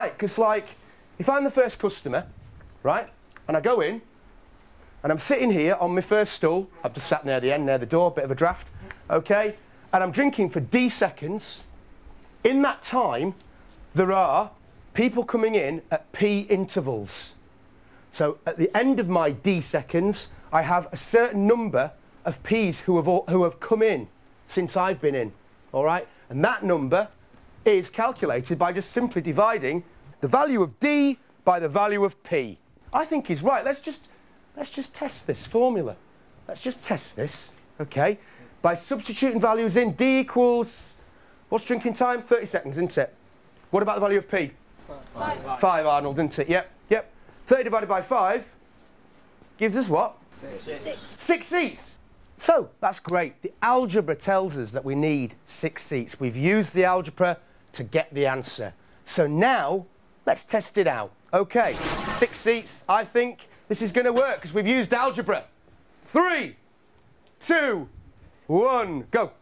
Because, like, if I'm the first customer, right, and I go in, and I'm sitting here on my first stool, I've just sat near the end, near the door, bit of a draft, okay, and I'm drinking for D seconds. In that time, there are people coming in at P intervals. So at the end of my D seconds, I have a certain number of Ps who have come in since I've been in, all right? And that number is calculated by just simply dividing the value of D by the value of P. I think he's right. Let's just test this formula. Let's just test this, okay? By substituting values in, D equals, what's drinking time? 30 seconds, isn't it? What about the value of P? 5. 5, Arnold, isn't it? Yep, yep. 30 divided by 5 gives us what? 6. 6 seats. So, that's great. The algebra tells us that we need 6 seats. We've used the algebra to get the answer. So now, let's test it out. OK, 6 seats. I think this is going to work because we've used algebra. 3, 2, 1, go.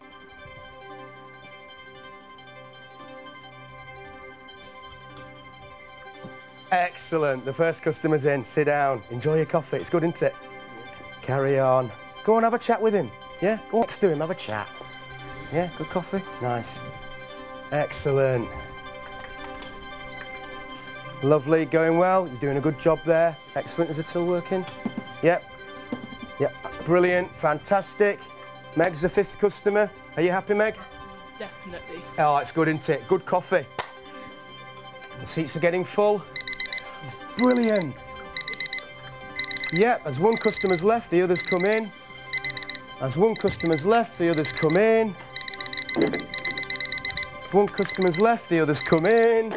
Excellent. The first customer's in. Sit down. Enjoy your coffee. It's good, isn't it? Carry on. Go on, have a chat with him. Yeah? Go next to him, have a chat. Yeah? Good coffee? Nice. Excellent. Lovely. Going well. You're doing a good job there. Excellent. Is the till working? Yep. Yep. That's brilliant. Fantastic. Meg's the 5th customer. Are you happy, Meg? Definitely. Oh, it's good, isn't it? Good coffee. The seats are getting full. Brilliant. Yep, as one customer's left, the others come in. As one customer's left, the others come in. As one customer's left, the others come in.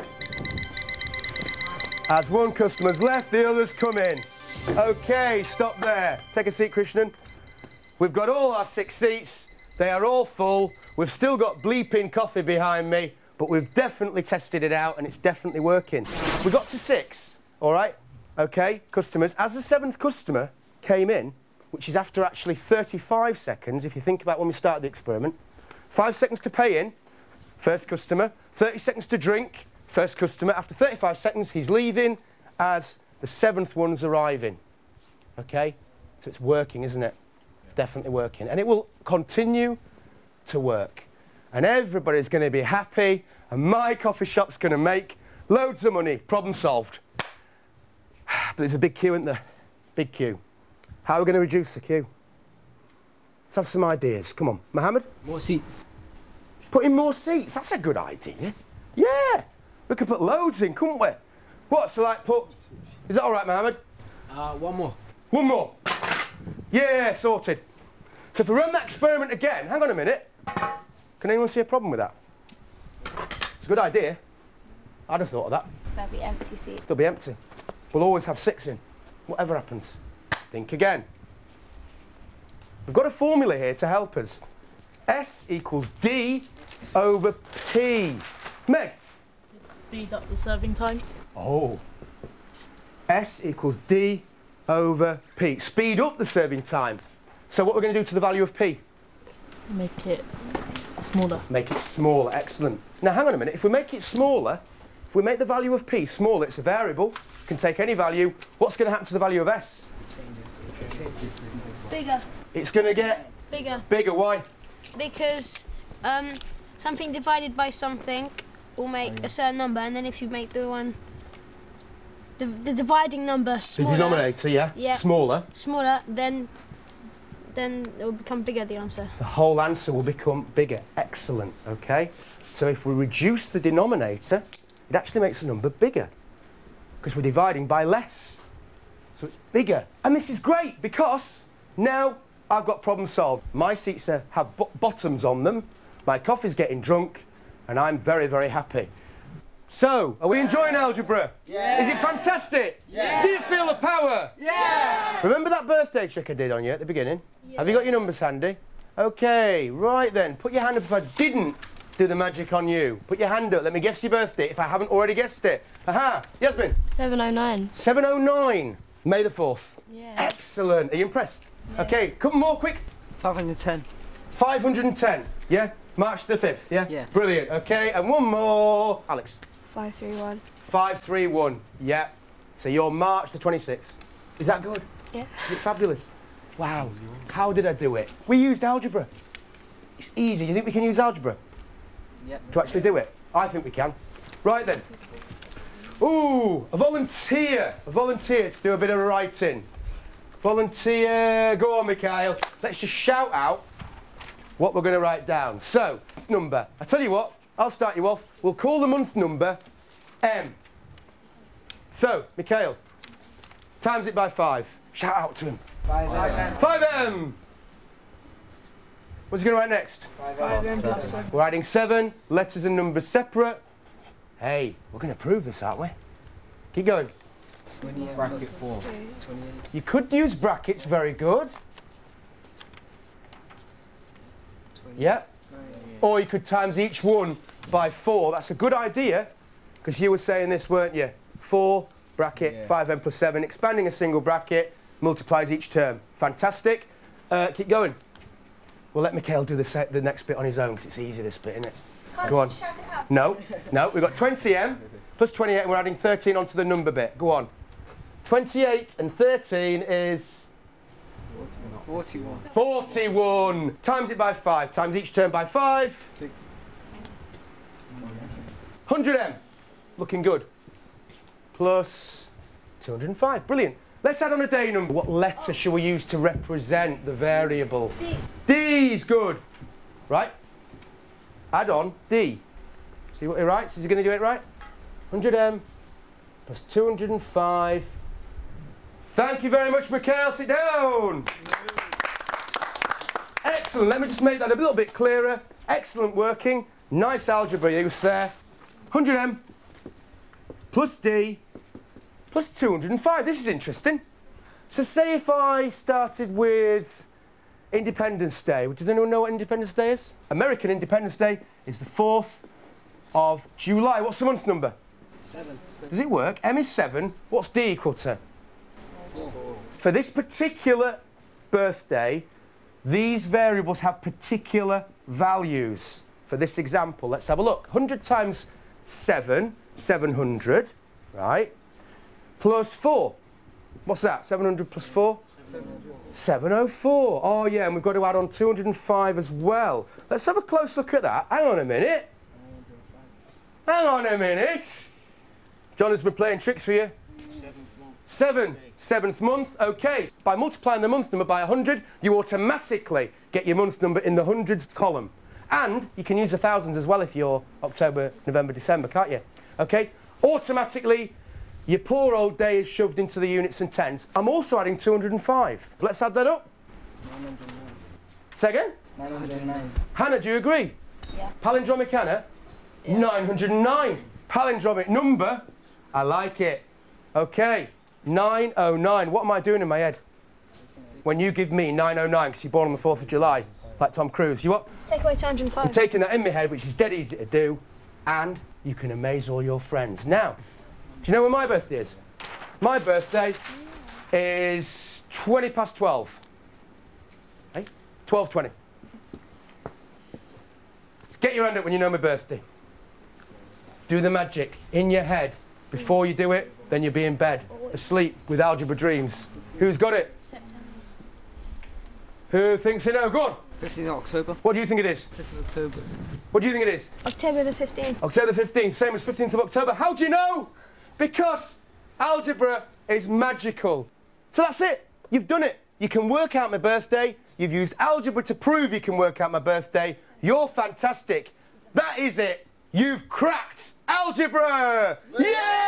As one customer's left, the others come in. OK, stop there. Take a seat, Krishnan. We've got all our 6 seats. They are all full. We've still got bleeping coffee behind me, but we've definitely tested it out and it's definitely working. We got to 6, all right? OK, customers. As the 7th customer came in, which is after actually 35 seconds, if you think about when we started the experiment, 5 seconds to pay in, first customer, 30 seconds to drink, first customer. After 35 seconds, he's leaving as the 7th one's arriving. OK? So it's working, isn't it? It's definitely working. And it will continue to work. And everybody's going to be happy, and my coffee shop's going to make loads of money. Problem solved. But there's a big queue, isn't there? Big queue. How are we going to reduce the queue? Let's have some ideas. Come on. Mohammed? More seats. Put in more seats. That's a good idea. Yeah. We could put loads in, couldn't we? What? So, like, put... Is that all right, Mohammed? One more. One more. Yeah, sorted. So if we run that experiment again... Hang on a minute. Can anyone see a problem with that? It's a good idea. I'd have thought of that. There'll be empty seats. They'll be empty. We'll always have 6 in, whatever happens. Think again. We've got a formula here to help us. S equals D over P. Meg? Speed up the serving time. Oh. S equals D over P. Speed up the serving time. So what we're going to do to the value of P? Make it smaller. Make it smaller. Excellent. Now, hang on a minute. If we make it smaller, if we make the value of P smaller, it's a variable. Can take any value. What's going to happen to the value of S? Bigger. It's going to get Bigger. bigger. Why? Because something divided by something will make a certain number, and then if you make the dividing number smaller, The denominator, yeah. Smaller. Smaller, then it will become bigger, the answer. The whole answer will become bigger. Excellent. OK? So if we reduce the denominator, it actually makes the number bigger because we're dividing by less. So it's bigger. And this is great because now I've got problem solved. My seats have bottoms on them, my coffee's getting drunk, and I'm very, very happy. So, are we enjoying algebra? Yeah. Is it fantastic? Yeah. Did it feel the power? Yeah. Remember that birthday trick I did on you at the beginning? Yeah. Have you got your numbers handy? OK, right then. Put your hand up if I didn't do the magic on you. Put your hand up. Let me guess your birthday if I haven't already guessed it. Aha! Yasmin? 709. 709. May the 4th. Yeah. Excellent. Are you impressed? Yeah. OK, couple more quick. 510. 510. Yeah? March the 5th, yeah? Yeah. Brilliant. OK, and one more. Alex? 531. 531. Yeah. So you're March the 26th. Is that good? Yeah. Is it fabulous? Wow. How did I do it? We used algebra. It's easy. You think we can use algebra? Yeah. To actually do it? I think we can. Right then. Ooh, a volunteer. A volunteer to do a bit of writing. Volunteer. Go on, Mikhail. Let's just shout out what we're going to write down. So, month number. I tell you what, I'll start you off. We'll call the month number M. So, Mikhail, times it by 5. Shout out to him. 5M. 5M. What's he going to write next? 5M. We're writing 7. Letters and numbers separate. Hey, we're going to prove this, aren't we? Keep going. 28. Bracket 4. 28. You could use brackets. Very good. Yeah. Or you could times each one by 4. That's a good idea, because you were saying this, weren't you? 4 bracket 5m plus 7. Expanding a single bracket multiplies each term. Fantastic. Keep going. We'll let Mikhail do the next bit on his own, because it's easy, this bit, isn't it? Go on. No, we've got 20m plus 28, and we're adding 13 onto the number bit. Go on. 28 and 13 is 41. 41. Times it by 5. Times each term by 5. 6. 100m. Looking good. Plus 205. Brilliant. Let's add on a day number. What letter shall we use to represent the variable? D. D's good. Right? Add on D. See what he writes? Is he going to do it right? 100m plus 205. Thank you very much, Mikhail. Sit down. Excellent. Let me just make that a little bit clearer. Excellent working. Nice algebra use there. 100m plus D plus 205. This is interesting. So say if I started with Independence Day. Does anyone know what Independence Day is? American Independence Day is the 4th of July. What's the month number? 7. Does it work? M is 7. What's D equal to? 4. For this particular birthday, these variables have particular values. For this example, let's have a look. 100 times 7, 700, right? Plus 4. What's that? 700 plus 4? 704. Oh, yeah, and we've got to add on 205 as well. Let's have a close look at that. Hang on a minute. Hang on a minute. John has been playing tricks for you. 7th month, okay. By multiplying the month number by 100, you automatically get your month number in the hundreds column. And you can use the thousands as well if you're October, November, December, can't you? Okay, automatically, your poor old day is shoved into the units and tens. I'm also adding 205. Let's add that up. 909. Say again? 909. Hannah, do you agree? Yeah. Palindromic Hannah? Yeah. 909. Palindromic number? I like it. Okay. 909. What am I doing in my head? When you give me 909 because you're born on the 4th of July, like Tom Cruise. You what? Take away 205. I'm taking that in my head, which is dead easy to do, and you can amaze all your friends. Now, do you know when my birthday is? My birthday is 20 past 12. Hey? 12:20. Get your hand up when you know my birthday. Do the magic in your head. Before you do it, then you'll be in bed, asleep with algebra dreams. Who's got it? September. Who thinks they know? Go on. 15th of October. What do you think it is? 5th of October. What do you think it is? October the 15th. October the 15th, same as 15th of October. How do you know? Because algebra is magical. So that's it. You've done it. You can work out my birthday. You've used algebra to prove you can work out my birthday. You're fantastic. That is it. You've cracked algebra! Yeah!